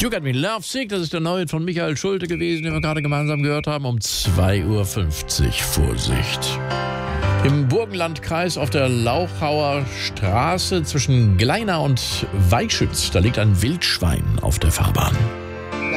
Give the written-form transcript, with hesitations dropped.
You Got Me Love Sick, das ist der neue von Michael Schulte gewesen, den wir gerade gemeinsam gehört haben, um 2.50 Uhr. Vorsicht. Im Burgenlandkreis auf der Lauchauer Straße zwischen Gleina und Weichschütz, da liegt ein Wildschwein auf der Fahrbahn.